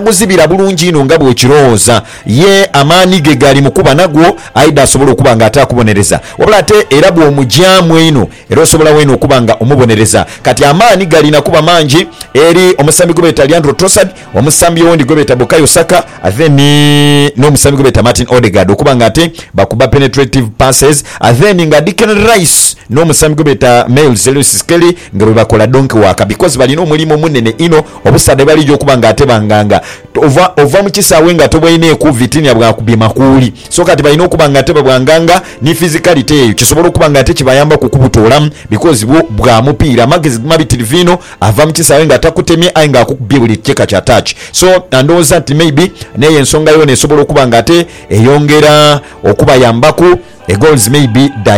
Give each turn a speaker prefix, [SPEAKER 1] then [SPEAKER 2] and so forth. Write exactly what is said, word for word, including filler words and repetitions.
[SPEAKER 1] taguzibira bulungi ino nga bwekirowooza ye amaani ge gali mukuba nagwo aida asobola okuba nga ate akubonereza wabula ate era bw'omugyamu eno era osobola weno okuba nga omubonereza kati amaani galina kuba mangi eri omusambi gwe beta Leandro Trossard omusambi owondi gwe beta Bukayo Saka then n'omusambi gwe beta Martin Odegaard okuba nga ate bakuba penetrative passes then nga Declan Rice n'omusambi gwe beta Miles Lewis Skelly nga bwe bakola donke waka because balina omulimu munene ino obusade bali okuba nga ate banganga ova ova mu kisaawe nga tobwine ku vitini bwa kubima kuli so kati balina okuba nga ate babwanganga ni physicality eyo kisobola okuba nga ate kibayamba kukubutola because bwa mupiira magezi mabitirivino ava mu kisaawe nga takutemye ayi nga akukubye buli kika kya touch so ndowooza nti maybe naye ensonga yo nesobola okuba nga ate eyongera okuba yambaku a goals maybe